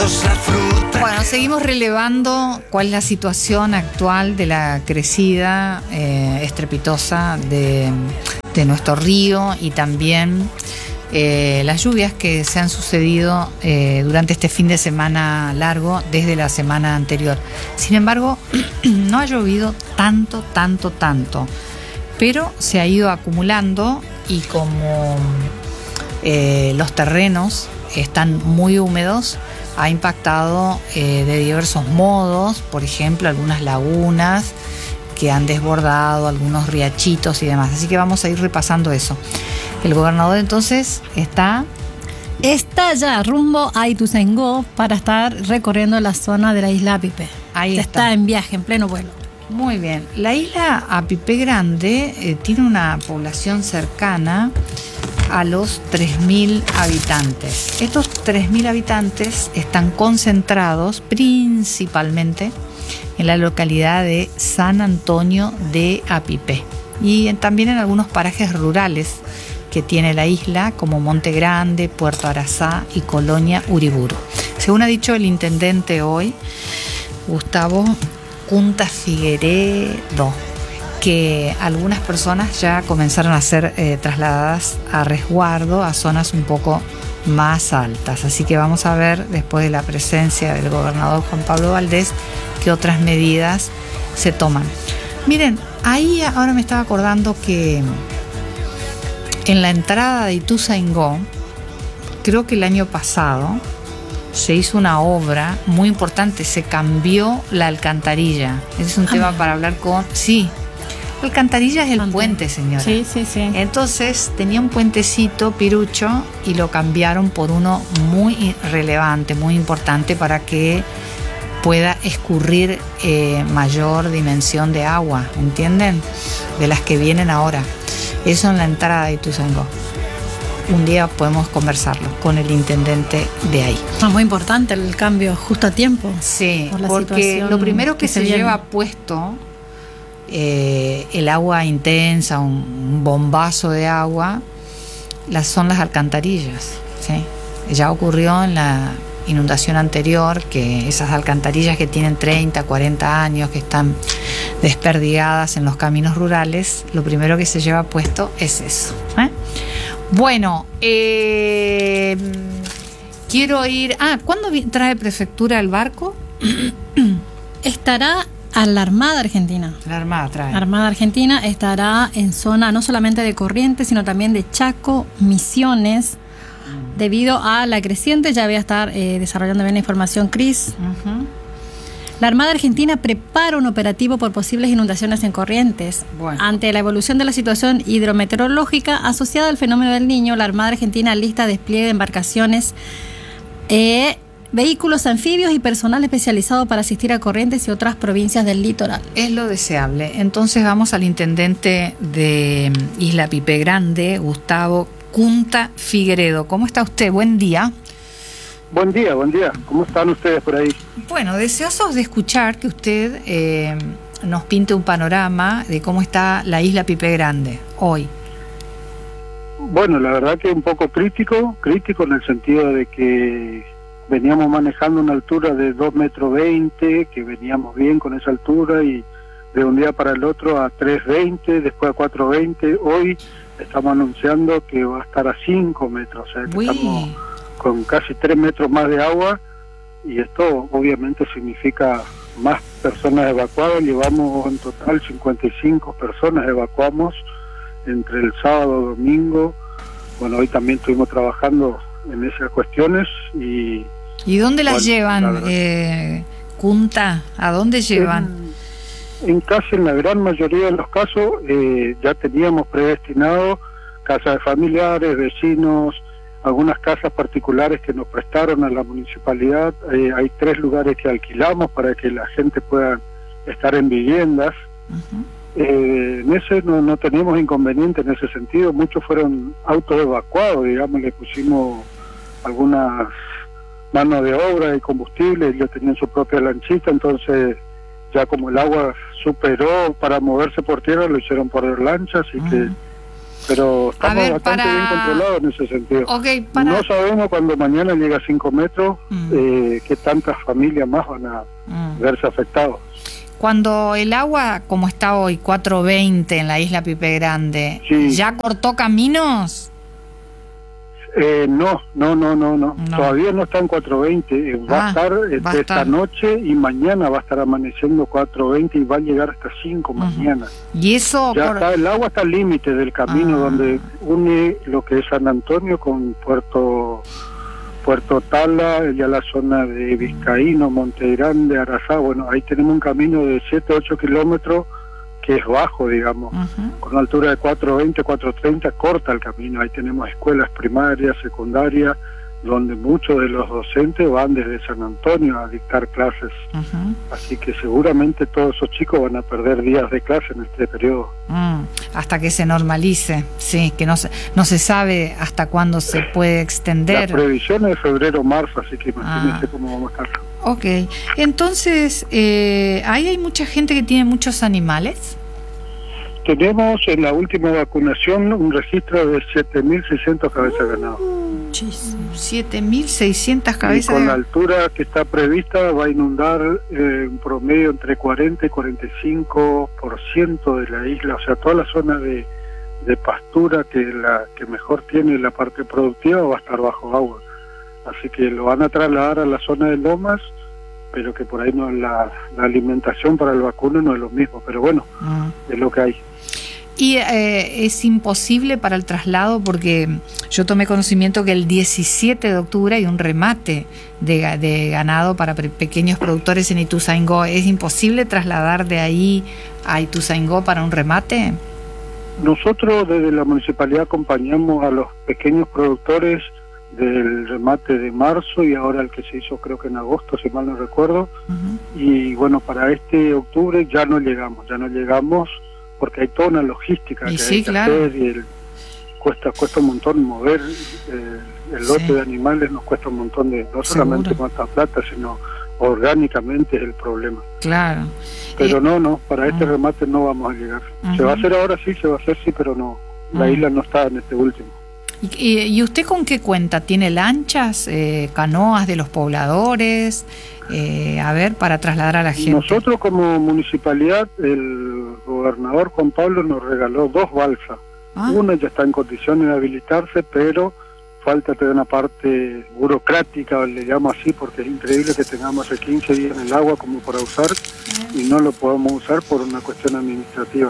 sos la fruta. Bueno, seguimos relevando cuál es la situación actual de la crecida estrepitosa de nuestro río y también las lluvias que se han sucedido durante este fin de semana largo desde la semana anterior. Sin embargo, no ha llovido tanto, pero se ha ido acumulando y como los terrenos están muy húmedos, ha impactado de diversos modos, por ejemplo, algunas lagunas que han desbordado, algunos riachitos y demás. Así que vamos a ir repasando eso. El gobernador entonces está ya rumbo a Ituzaingó para estar recorriendo la zona de la isla Apipé. Ahí está en viaje, en pleno vuelo. Muy bien. La isla Apipé Grande tiene una población cercana a los 3.000 habitantes. Estos 3.000 habitantes están concentrados principalmente en la localidad de San Antonio de Apipé y también en algunos parajes rurales que tiene la isla, como Monte Grande, Puerto Arazá y Colonia Uriburu. Según ha dicho el intendente hoy, Gustavo Cunta Figueredo, que algunas personas ya comenzaron a ser trasladadas a resguardo a zonas un poco más altas. Así que vamos a ver, después de la presencia del gobernador Juan Pablo Valdés, qué otras medidas se toman. Miren, ahí ahora me estaba acordando que en la entrada de Ituzaingó, creo que el año pasado, se hizo una obra muy importante, se cambió la alcantarilla. Ese es un tema para hablar con... Sí, la alcantarilla es el puente, señora. Sí. Entonces tenía un puentecito pirucho y lo cambiaron por uno muy relevante, muy importante para que pueda escurrir mayor dimensión de agua, ¿entienden? De las que vienen ahora. Eso en la entrada de Ituzaingó. Un día podemos conversarlo con el intendente de ahí. Es muy importante el cambio justo a tiempo. Sí, porque lo primero que se lleva puesto, el agua intensa, un bombazo de agua, son las alcantarillas. ¿Sí? Ya ocurrió en la inundación anterior que esas alcantarillas que tienen 30, 40 años, que están desperdigadas en los caminos rurales, lo primero que se lleva puesto es eso. Bueno, quiero ir... ¿cuándo trae prefectura el barco? Estará a la Armada Argentina. La Armada trae. La Armada Argentina estará en zona no solamente de Corrientes, sino también de Chaco, Misiones. Debido a la creciente, ya voy a estar desarrollando bien la información, Cris. La Armada Argentina prepara un operativo por posibles inundaciones en Corrientes. Bueno. Ante la evolución de la situación hidrometeorológica asociada al fenómeno del Niño, la Armada Argentina lista despliegue de embarcaciones, vehículos anfibios y personal especializado para asistir a Corrientes y otras provincias del litoral. Es lo deseable. Entonces vamos al intendente de Isla Apipé Grande, Gustavo Cunta Figueredo. ¿Cómo está usted? Buen día. Buen día. ¿Cómo están ustedes por ahí? Bueno, deseosos de escuchar que usted nos pinte un panorama de cómo está la isla Apipé Grande hoy. Bueno, la verdad que un poco crítico en el sentido de que veníamos manejando una altura de 2,20 metros, que veníamos bien con esa altura y de un día para el otro a 3,20, después a 4,20. Hoy estamos anunciando que va a estar a 5 metros, o sea que estamos con casi 3 metros más de agua y esto obviamente significa más personas evacuadas. Llevamos en total 55 personas evacuamos entre el sábado, domingo. Bueno, hoy también estuvimos trabajando en esas cuestiones y... ¿Y dónde las llevan, Cunta? ¿A dónde llevan? En casi en la gran mayoría de los casos ya teníamos predestinado casas de familiares, vecinos, algunas casas particulares que nos prestaron a la municipalidad. Hay 3 lugares que alquilamos para que la gente pueda estar en viviendas. En ese no teníamos inconveniente en ese sentido. Muchos fueron autos evacuados, digamos, le pusimos algunas manos de obra y combustible, ellos tenían su propia lanchita, entonces ya como el agua superó para moverse por tierra, lo hicieron por lancha, así que pero estamos bastante bien controlados en ese sentido. No sabemos cuando mañana llega a 5 metros qué tantas familias más van a verse afectados. Cuando el agua, como está hoy, 4.20 en la isla Pipe Grande, ¿ya cortó caminos? No. Todavía no está en 4.20. Va a estar esta noche y mañana va a estar amaneciendo 4.20 y va a llegar hasta 5 mañana. Y eso ya el agua está al límite del camino donde une lo que es San Antonio con Puerto Tala, ya la zona de Vizcaíno, Monte Grande, Arazá. Bueno, ahí tenemos un camino de 7-8 kilómetros que es bajo, digamos, con una altura de 4.20, 4.30, corta el camino. Ahí tenemos escuelas primarias, secundarias, donde muchos de los docentes van desde San Antonio a dictar clases. Así que seguramente todos esos chicos van a perder días de clase en este periodo. Hasta que se normalice, sí, que no se sabe hasta cuándo se puede extender. La previsión es de febrero, marzo, así que imagínense cómo vamos a estar. Ok, entonces, ¿ahí hay mucha gente que tiene muchos animales? Tenemos en la última vacunación un registro de 7.600 cabezas de ganado. 7.600 cabezas. Y con la altura que está prevista va a inundar un promedio entre 40 y 45% de la isla, o sea, toda la zona de pastura que mejor tiene la parte productiva va a estar bajo agua. Así que lo van a trasladar a la zona de lomas, pero que por ahí no la alimentación para el vacuno no es lo mismo, pero bueno, es lo que hay. Y es imposible para el traslado porque yo tomé conocimiento que el 17 de octubre hay un remate de ganado para pequeños productores en Ituzaingó. ¿Es imposible trasladar de ahí a Ituzaingó para un remate? Nosotros desde la municipalidad acompañamos a los pequeños productores del remate de marzo y ahora el que se hizo creo que en agosto, si mal no recuerdo. Y bueno, para este octubre ya no llegamos porque hay toda una logística que hay que hacer y cuesta un montón mover el lote de animales, nos cuesta un montón no solamente cuánta plata, sino orgánicamente es el problema. Claro. Pero no, para este remate no vamos a llegar. Se va a hacer ahora sí, pero no, la isla no está en este último. ¿Y usted con qué cuenta? ¿Tiene lanchas, canoas de los pobladores? Para trasladar a la gente. Nosotros como municipalidad, el gobernador Juan Pablo nos regaló 2 balsas. Una ya está en condiciones de habilitarse, pero falta de una parte burocrática, le llamo así, porque es increíble que tengamos hace 15 días en el agua como para usar y no lo podemos usar por una cuestión administrativa.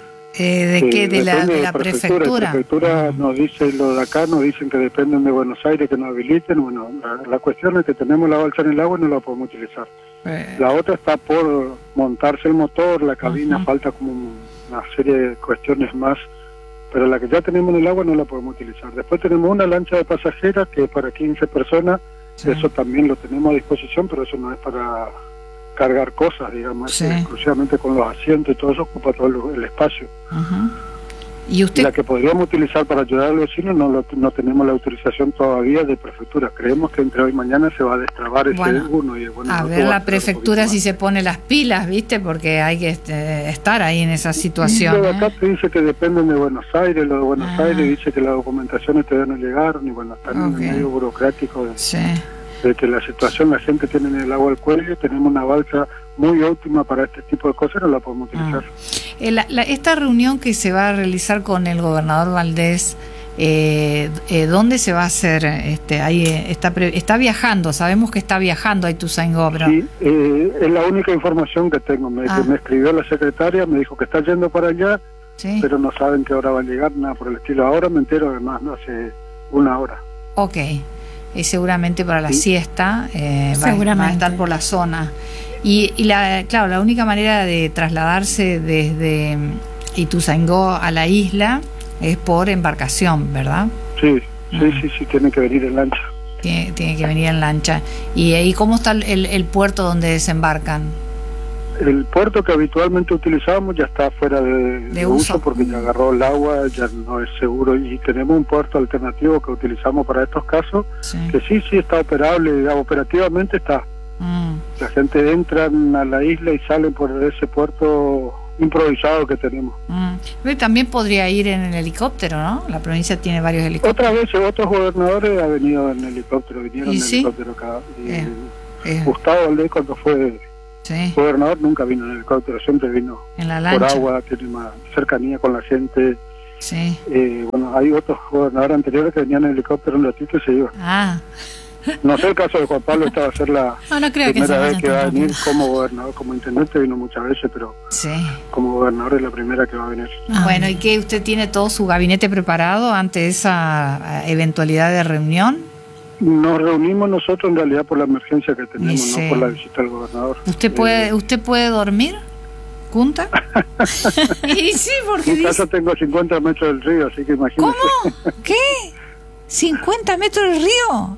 ¿De qué? ¿De la prefectura? La prefectura nos dice, lo de acá nos dicen que dependen de Buenos Aires que nos habiliten. Bueno, la cuestión es que tenemos la balsa en el agua y no la podemos utilizar. La otra está por montarse el motor, la cabina, falta como una serie de cuestiones más, pero la que ya tenemos en el agua no la podemos utilizar. Después tenemos una lancha de pasajeras que es para 15 personas, eso también lo tenemos a disposición, pero eso no es para cargar cosas, digamos, exclusivamente con los asientos y todo eso ocupa todo el espacio. ¿Y usted? La que podríamos utilizar para ayudar al vecino no tenemos la autorización todavía de prefectura. Creemos que entre hoy y mañana se va a destrabar ese uno. Y a ver la prefectura si se pone las pilas, ¿viste? Porque hay que estar ahí en esa situación. Y lo de acá te dice que dependen de Buenos Aires, lo de Buenos Aires dice que las documentaciones todavía no llegaron y bueno, están en el medio burocrático de que la situación, la gente tiene el agua al cuello, tenemos una balsa muy óptima para este tipo de cosas, no la podemos utilizar. Esta reunión que se va a realizar con el gobernador Valdés, ¿dónde se va a hacer? Ahí está viajando, sabemos que está viajando a Ituzaingó. Sí, es la única información que tengo. Me escribió la secretaria, me dijo que está yendo para allá, pero no saben qué hora va a llegar, nada por el estilo. Ahora me entero además, no hace una hora. Ok. Seguramente para la siesta va a estar por la zona y la única manera de trasladarse desde Ituzaingó a la isla es por embarcación, ¿verdad? Sí, tiene que venir en lancha. Tiene que venir en lancha. ¿Y cómo está el puerto donde desembarcan? El puerto que habitualmente utilizábamos ya está fuera de uso porque ya agarró el agua, ya no es seguro, y tenemos un puerto alternativo que utilizamos para estos casos, que sí está operable, operativamente está. La gente entra a la isla y sale por ese puerto improvisado que tenemos. Pero también podría ir en el helicóptero, ¿no? La provincia tiene varios helicópteros. Otras veces otros gobernadores han venido en helicóptero, vinieron en sí? helicóptero acá. Gustavo Valdés, cuando fue gobernador, nunca vino en helicóptero, siempre vino en la lancha. Por agua, tiene más cercanía con la gente. Sí. Bueno, hay otros gobernadores anteriores que venían en helicóptero un ratito y se iban. No sé el caso de Juan Pablo, esta va a ser la primera vez que va a venir como gobernador. Como intendente vino muchas veces, pero como gobernador es la primera que va a venir. Bueno, ¿y qué? ¿Usted tiene todo su gabinete preparado ante esa eventualidad de reunión? Nos reunimos nosotros en realidad por la emergencia que tenemos, no por la visita al gobernador. ¿Usted puede dormir? ¿Junta? Y sí, porque en mi casa tengo 50 metros del río, así que imagínate. ¿Cómo? ¿Qué? ¿50 metros del río?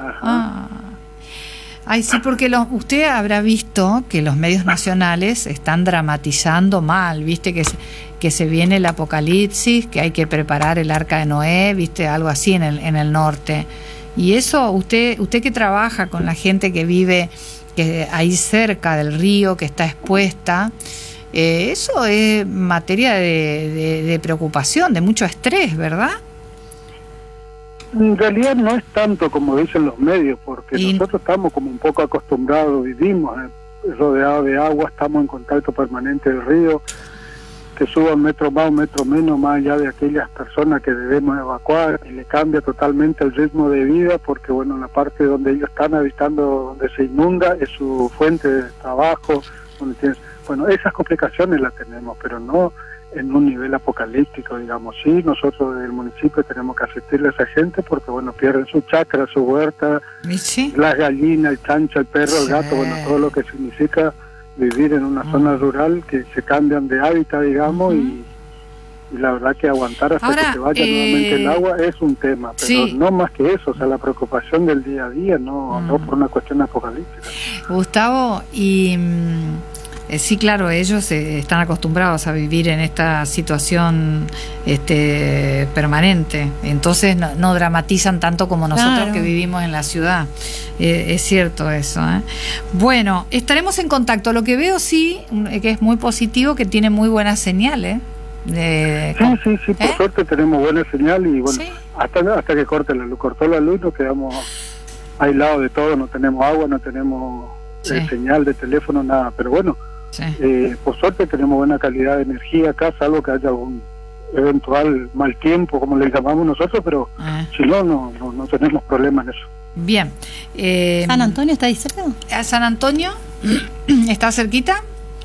Ay, sí, porque usted habrá visto que los medios nacionales están dramatizando mal, viste que se viene el apocalipsis, que hay que preparar el arca de Noé, viste, algo así en el norte. Y eso, usted que trabaja con la gente que vive ahí cerca del río, que está expuesta, eso es materia de preocupación, de mucho estrés, ¿verdad? En realidad no es tanto como dicen los medios, porque nosotros estamos como un poco acostumbrados, vivimos rodeados de agua, estamos en contacto permanente del río, que suba un metro más, un metro menos, más allá de aquellas personas que debemos evacuar, y le cambia totalmente el ritmo de vida, porque bueno, en la parte donde ellos están habitando, donde se inunda, es su fuente de trabajo, bueno, esas complicaciones las tenemos, pero no en un nivel apocalíptico, digamos. Sí, nosotros del municipio tenemos que asistirle a esa gente porque, bueno, pierden su chacra, su huerta, las gallinas, el chancho, el perro, el gato, bueno, todo lo que significa vivir en una zona rural, que se cambian de hábitat, digamos, y la verdad que aguantar hasta que se vaya nuevamente el agua es un tema, pero no más que eso, o sea, la preocupación del día a día, no por una cuestión apocalíptica. Gustavo, y... sí, claro, ellos están acostumbrados a vivir en esta situación permanente, entonces no dramatizan tanto como nosotros que vivimos en la ciudad. Es cierto eso. Bueno, estaremos en contacto. Lo que veo que es muy positivo, que tiene muy buenas señales. Sí, por suerte tenemos buena señal y bueno, hasta que corte la luz. Cortó la luz, nos quedamos aislados de todo, no tenemos agua, no tenemos señal de teléfono, nada, pero bueno. Por suerte tenemos buena calidad de energía acá, salvo que haya un eventual mal tiempo, como le llamamos nosotros, pero si no tenemos problemas en eso. Bien. ¿San Antonio está ahí cerca? ¿San Antonio está cerquita?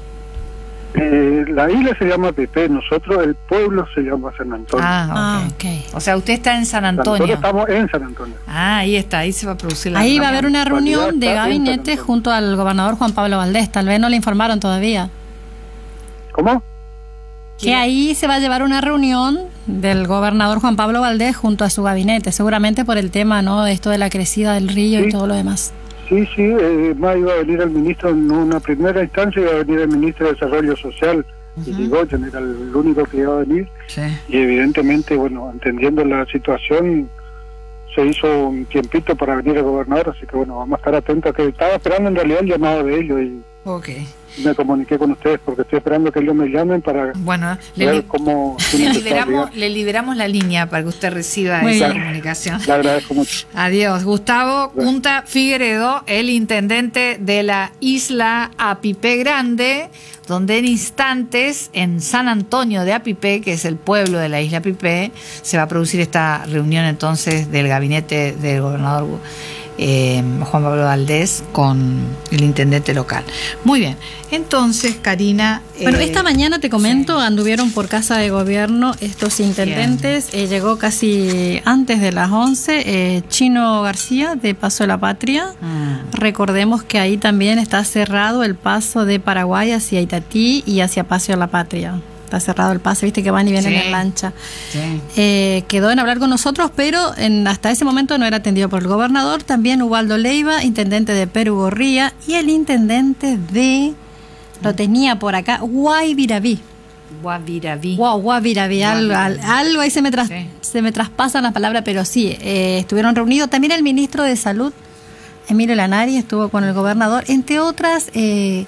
La isla se llama Pepe, nosotros el pueblo se llama San Antonio. Okay. O sea, usted está en San Antonio. Nosotros estamos en San Antonio. Ahí está, ahí se va a producir la Ahí va a haber una reunión de gabinete junto al gobernador Juan Pablo Valdés, tal vez no le informaron todavía. ¿Cómo? Que ahí se va a llevar una reunión del gobernador Juan Pablo Valdés junto a su gabinete, seguramente por el tema, ¿no?, de esto de la crecida del río y todo lo demás. Sí, más iba a venir el ministro en una primera instancia, iba a venir el ministro de Desarrollo Social, y Irigoyen era el único que iba a venir, y evidentemente, bueno, entendiendo la situación, se hizo un tiempito para venir el gobernador, así que bueno, vamos a estar atentos, que estaba esperando en realidad el llamado de ellos, y me comuniqué con ustedes porque estoy esperando que ellos me llamen para ver cómo le liberamos la línea para que usted reciba esa comunicación. Le agradezco mucho. Adiós. Gustavo Cunta Figueredo, el intendente de la isla Apipé Grande, donde en instantes en San Antonio de Apipé, que es el pueblo de la isla Apipé, se va a producir esta reunión entonces del gabinete del gobernador Juan Pablo Valdés con el intendente local. Muy bien, entonces Karina, bueno, esta mañana te comento, anduvieron por casa de gobierno estos intendentes, llegó casi antes de las 11, Chino García de Paso de la Patria. Recordemos que ahí también está cerrado el paso de Paraguay hacia Itatí y hacia Paso de la Patria. Está cerrado el pase, viste que van y vienen en lancha. Quedó en hablar con nosotros, pero hasta ese momento no era atendido por el gobernador. También Ubaldo Leiva, intendente de Perú Gorría, y el intendente de, lo tenía por acá, Guaybiraví. Guaybiraví, algo ahí se me traspasan las palabras, pero sí, estuvieron reunidos. También el ministro de Salud, Emilio Lanari, estuvo con el gobernador, entre otras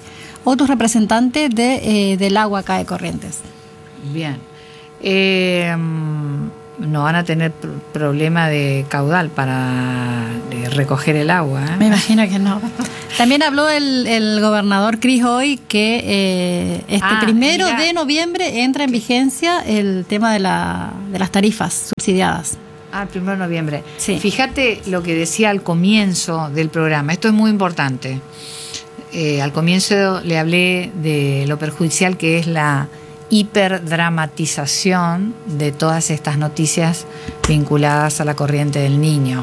otros representantes del agua acá de Corrientes. Bien. No van a tener problema de caudal para recoger el agua, ¿eh? Me imagino que no. También habló el gobernador Cris hoy que primero de noviembre entra en vigencia el tema de las tarifas subsidiadas. El 1 de noviembre. Sí. Fíjate lo que decía al comienzo del programa. Esto es muy importante. Al comienzo le hablé de lo perjudicial que es la hiperdramatización de todas estas noticias vinculadas a la corriente del Niño.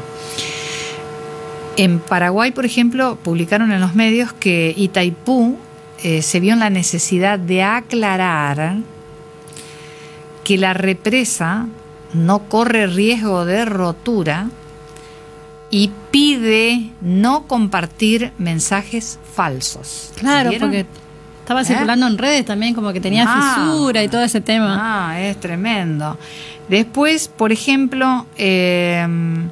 En Paraguay, por ejemplo, publicaron en los medios que Itaipú se vio en la necesidad de aclarar que la represa no corre riesgo de rotura y pide no compartir mensajes falsos. Claro, ¿vieron? porque estaba circulando en redes también como que tenía fisura y todo ese tema. Es tremendo. Después, por ejemplo, en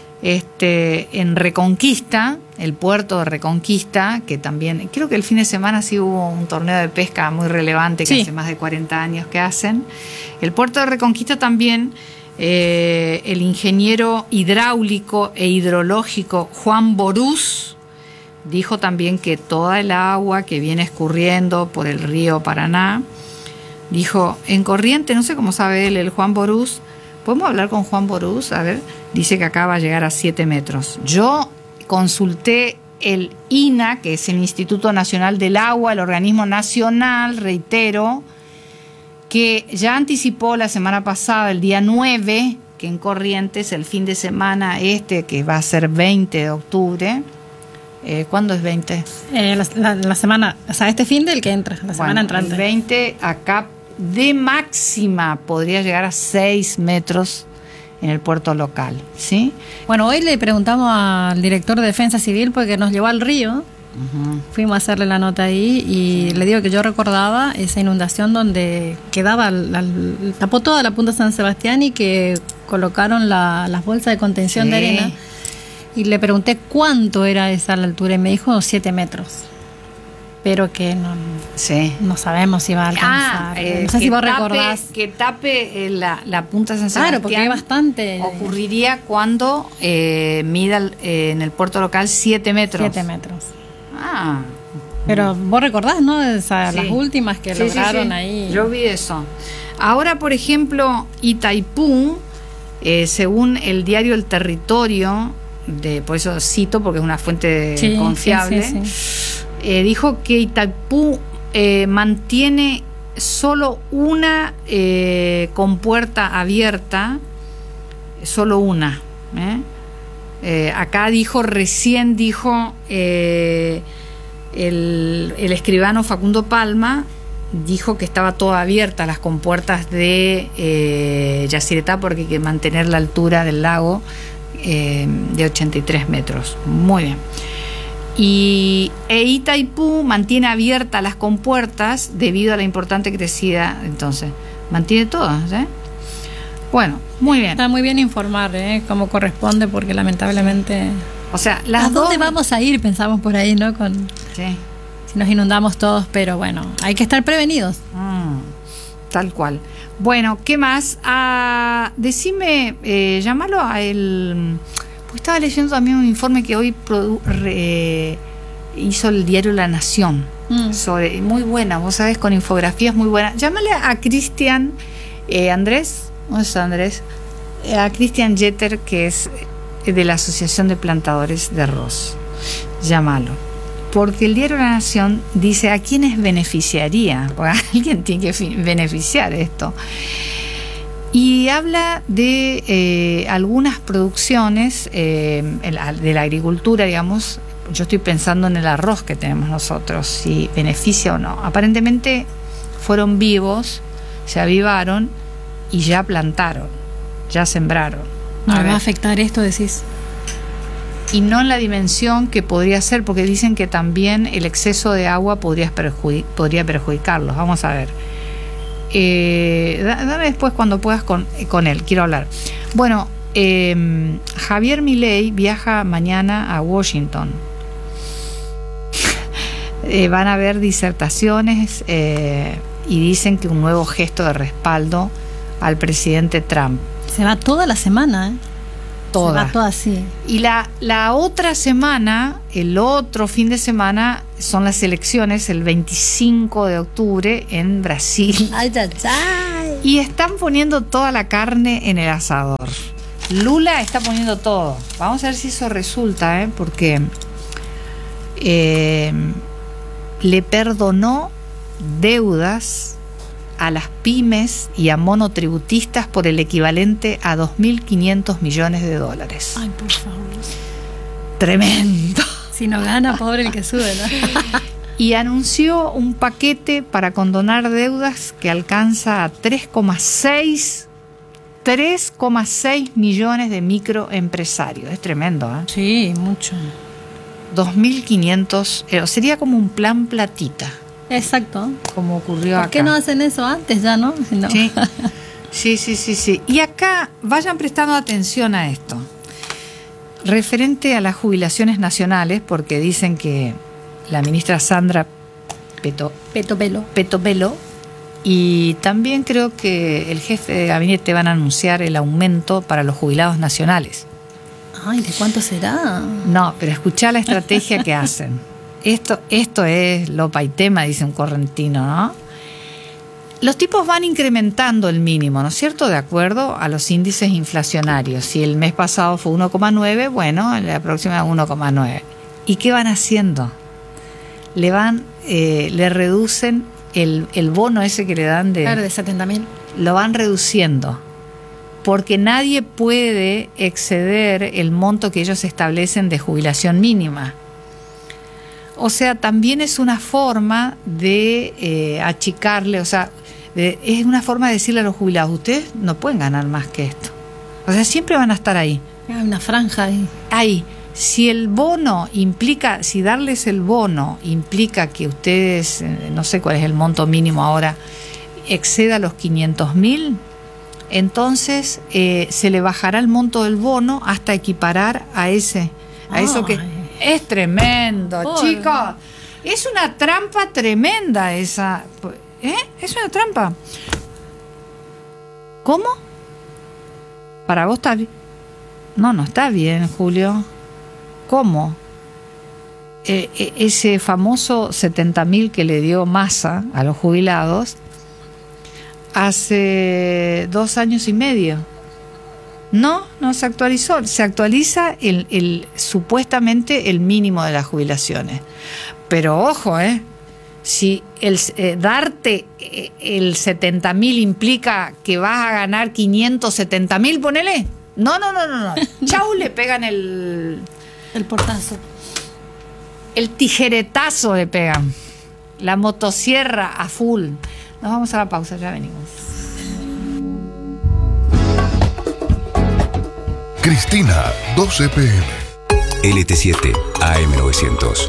Reconquista, el puerto de Reconquista, que también, creo que el fin de semana sí hubo un torneo de pesca muy relevante que hace más de 40 años que hacen. El puerto de Reconquista también, el ingeniero hidráulico e hidrológico Juan Borús dijo también que toda el agua que viene escurriendo por el río Paraná, dijo, en corriente, no sé cómo sabe él, el Juan Borús, ¿podemos hablar con Juan Borús? A ver, dice que acá va a llegar a 7 metros. Yo consulté el INA, que es el Instituto Nacional del Agua, el organismo nacional, reitero, que ya anticipó la semana pasada, el día 9, que en Corrientes, el fin de semana que va a ser 20 de octubre, ¿cuándo es 20? La semana, o sea, este fin del que entra, la semana entrante. El 20 acá de máxima podría llegar a 6 metros en el puerto local, ¿sí? Bueno, hoy le preguntamos al director de Defensa Civil porque nos llevó al río. Fuimos a hacerle la nota ahí y le digo que yo recordaba esa inundación donde quedaba, tapó toda la punta San Sebastián y que colocaron las bolsas de contención de arena. Y le pregunté cuánto era esa la altura y me dijo 7 metros. Pero que no sabemos si va a alcanzar. No sé si vos recordás. Que tape la punta San Sebastián. Claro, porque hay bastante. Ocurriría cuando mida en el puerto local 7 metros. 7 metros. Pero vos recordás, ¿no? Las últimas que lograron ahí. Yo vi eso. Ahora, por ejemplo, Itaipú, según el diario El Territorio, por eso cito porque es una fuente confiable, dijo que Itaipú mantiene solo una compuerta abierta, solo una. Acá recién dijo el escribano Facundo Palma, dijo que estaba toda abierta las compuertas de Yacyretá porque hay que mantener la altura del lago de 83 metros. Muy bien. Itaipú mantiene abiertas las compuertas debido a la importante crecida, entonces mantiene todas, Bueno, muy bien. Está muy bien informar, como corresponde, porque lamentablemente. O sea, ¿a dónde vamos a ir? Pensamos por ahí, ¿no? Si nos inundamos todos, pero bueno, hay que estar prevenidos. Tal cual. Bueno, ¿qué más? Decime, llámalo a él. Pues estaba leyendo también un informe que hoy hizo el diario La Nación. Muy buena, vos sabés, con infografías muy buenas. Llámale a Cristian Andrés. ¿Dónde está Andrés? A Cristian Jeter, que es de la Asociación de Plantadores de Arroz. Llámalo. Porque el diario La Nación dice a quiénes beneficiaría. Porque alguien tiene que beneficiar esto. Y habla de algunas producciones de la agricultura, digamos. Yo estoy pensando en el arroz que tenemos nosotros, si beneficia o no. Aparentemente fueron vivos, se avivaron y ya plantaron, ya sembraron. ¿No va a afectar esto, decís? Y no en la dimensión que podría ser, porque dicen que también el exceso de agua podría perjudicarlos. Vamos a ver. Dame después cuando puedas con él, quiero hablar. Bueno, Javier Milei viaja mañana a Washington. Van a haber disertaciones y dicen que un nuevo gesto de respaldo al presidente Trump. Se va toda la semana, ¿eh? Toda. Se va toda así. Y la otra semana, el otro fin de semana, son las elecciones, el 25 de octubre en Brasil. Ay, ay, ay. Y están poniendo toda la carne en el asador. Lula está poniendo todo. Vamos a ver si eso resulta, porque le perdonó deudas a las pymes y a monotributistas por el equivalente a 2.500 millones de dólares. Ay, por favor. Tremendo. Si no gana, pobre el que sube, ¿no? Y anunció un paquete para condonar deudas que alcanza a 3,6 millones de microempresarios. Es tremendo, ¿eh? Sí, mucho. 2.500 sería como un plan platita. Exacto. Como ocurrió acá. ¿Por qué no hacen eso antes ya, no? No. Sí. Y acá vayan prestando atención a esto. Referente a las jubilaciones nacionales, porque dicen que la ministra Sandra Petopelo y también creo que el jefe de gabinete van a anunciar el aumento para los jubilados nacionales. Ay, ¿de cuánto será? No, pero escuchá la estrategia que hacen. Esto es lopa y tema, dice un correntino, ¿no? Los tipos van incrementando el mínimo, ¿no es cierto?, de acuerdo a los índices inflacionarios. Si el mes pasado fue 1,9, bueno, la próxima 1,9. ¿Y qué van haciendo? Le reducen el bono ese que le dan de 70.000. Lo van reduciendo, porque nadie puede exceder el monto que ellos establecen de jubilación mínima. O sea, también es una forma de achicarle, o sea, es una forma de decirle a los jubilados, ustedes no pueden ganar más que esto. O sea, siempre van a estar ahí. Hay una franja ahí. Ahí. Si el bono implica, si darles el bono implica que ustedes, no sé cuál es el monto mínimo ahora, exceda los 500.000, entonces se le bajará el monto del bono hasta equiparar a eso que es tremendo, chicos. Es una trampa tremenda esa. Es una trampa. ¿Cómo? Para vos está bien. No está bien, Julio. ¿Cómo? Ese famoso 70.000 que le dio Massa a los jubilados hace 2 años y medio. No se actualizó. Se actualiza supuestamente el mínimo de las jubilaciones. Pero ojo, si darte el 70.000 implica que vas a ganar 570.000, ponele. No. Chau, le pegan el portazo. El tijeretazo le pegan. La motosierra a full. Nos vamos a la pausa, ya venimos. Cristina, 12 p.m. LT7 AM900.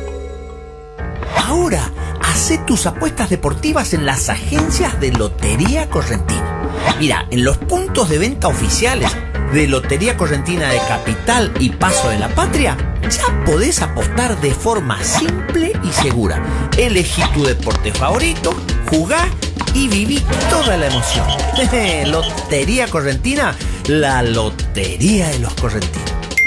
Ahora, hacé tus apuestas deportivas en las agencias de Lotería Correntina. Mira, en los puntos de venta oficiales de Lotería Correntina de Capital y Paso de la Patria, ya podés apostar de forma simple y segura. Elegí tu deporte favorito, jugá y viví toda la emoción. Lotería Correntina, la lotería de los correntinos.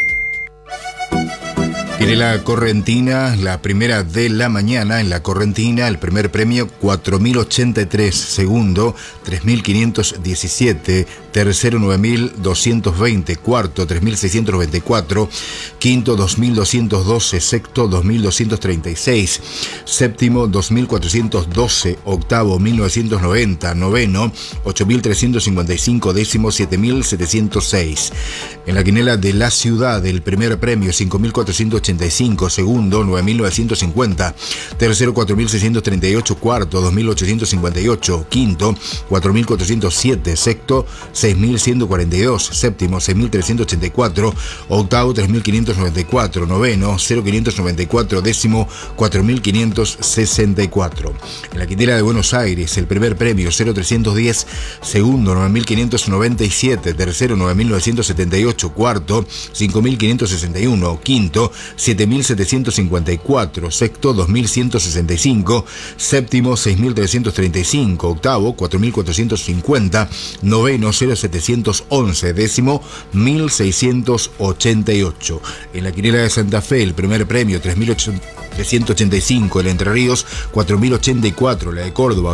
Tiene la Correntina, la primera de la mañana. En la Correntina, el primer premio 4.083, segundo 3.517, tercero 9.220, cuarto 3.694, quinto 2.212, sexto 2.236, séptimo 2.412, octavo 1.990, noveno 8.355, décimo 7.706. En la quinela de la ciudad, el primer premio 5.485, segundo 9.950, tercero 4.638, cuarto 2.858, quinto 4.407, sexto 6.142, séptimo 6.384, octavo 3.594, noveno 0.594, décimo 4.564. En la quintela de Buenos Aires, el primer premio 0.310, segundo 9.597, tercero 9.978, cuarto 5.561, quinto 7.754, sexto 2.165, séptimo 6.335, octavo 4.450, noveno 0.711, décimo 1.688. En la quiniela de Santa Fe, el primer premio 3.385, el Entre Ríos 4.084, la de Córdoba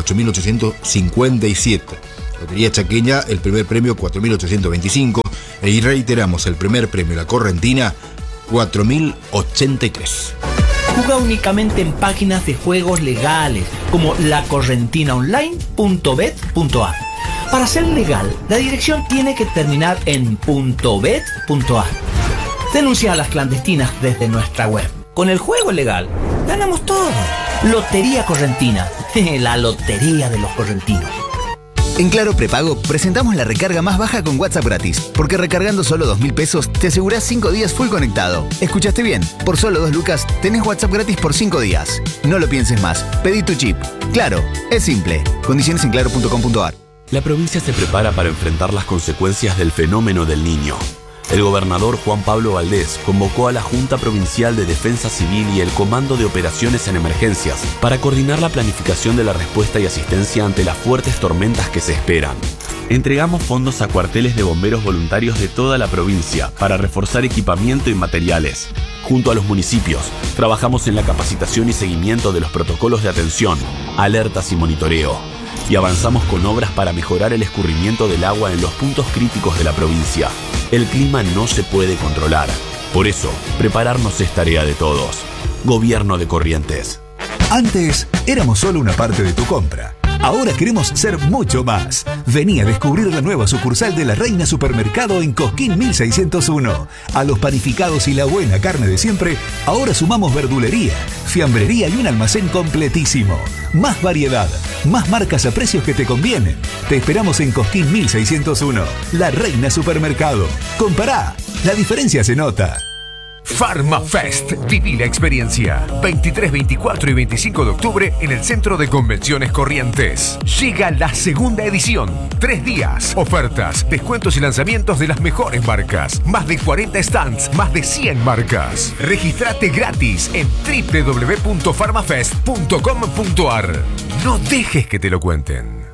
8.857. Lotería Chaqueña, el primer premio 4.825, y reiteramos, el primer premio la Correntina 4.083. Juega únicamente en páginas de juegos legales como lacorrentinaonline.bet.ar. Para ser legal, la dirección tiene que terminar en .bet.ar. Denuncia a las clandestinas desde nuestra web. Con el juego legal, ganamos todo. Lotería Correntina, la lotería de los correntinos. En Claro Prepago presentamos la recarga más baja con WhatsApp gratis, porque recargando solo 2.000 pesos te asegurás 5 días full conectado. ¿Escuchaste bien? Por solo 2 lucas tenés WhatsApp gratis por 5 días. No lo pienses más, pedí tu chip. Claro, es simple. Condiciones en claro.com.ar. La provincia se prepara para enfrentar las consecuencias del fenómeno del Niño. El gobernador Juan Pablo Valdés convocó a la Junta Provincial de Defensa Civil y el Comando de Operaciones en Emergencias para coordinar la planificación de la respuesta y asistencia ante las fuertes tormentas que se esperan. Entregamos fondos a cuarteles de bomberos voluntarios de toda la provincia para reforzar equipamiento y materiales. Junto a los municipios, trabajamos en la capacitación y seguimiento de los protocolos de atención, alertas y monitoreo. Y avanzamos con obras para mejorar el escurrimiento del agua en los puntos críticos de la provincia. El clima no se puede controlar. Por eso, prepararnos es tarea de todos. Gobierno de Corrientes. Antes, éramos solo una parte de tu compra. Ahora queremos ser mucho más. Vení a descubrir la nueva sucursal de La Reina Supermercado en Cosquín 1601. A los panificados y la buena carne de siempre, ahora sumamos verdulería, fiambrería y un almacén completísimo. Más variedad, más marcas a precios que te convienen. Te esperamos en Cosquín 1601. La Reina Supermercado. Compará, la diferencia se nota. PharmaFest. Viví la experiencia. 23, 24 y 25 de octubre en el Centro de Convenciones Corrientes. Llega la segunda edición. 3 días. Ofertas, descuentos y lanzamientos de las mejores marcas. Más de 40 stands, más de 100 marcas. Regístrate gratis en www.pharmafest.com.ar. No dejes que te lo cuenten.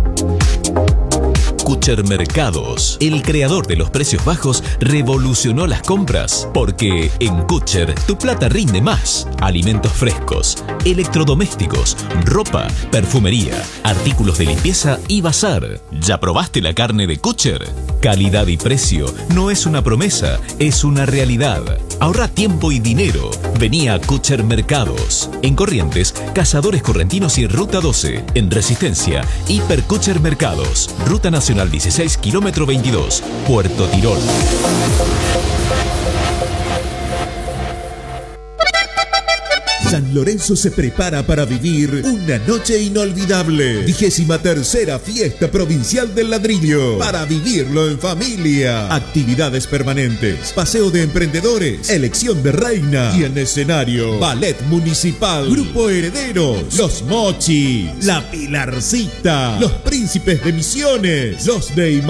Kutcher Mercados, el creador de los precios bajos, revolucionó las compras, porque en Kutcher tu plata rinde más. Alimentos frescos, electrodomésticos, ropa, perfumería, artículos de limpieza y bazar. ¿Ya probaste la carne de Kutcher? Calidad y precio no es una promesa, es una realidad. Ahorra tiempo y dinero. Vení a Kutcher Mercados. En Corrientes, Cazadores Correntinos y Ruta 12. En Resistencia, Hiper Kutcher Mercados. Ruta Nacional 16, kilómetro 22, Puerto Tirol. San Lorenzo se prepara para vivir una noche inolvidable. 23ª Fiesta Provincial del Ladrillo. Para vivirlo en familia. Actividades permanentes. Paseo de emprendedores. Elección de reina. Y en escenario, Ballet Municipal. Grupo Herederos. Los Mochis. La Pilarcita. Los Príncipes de Misiones. Los de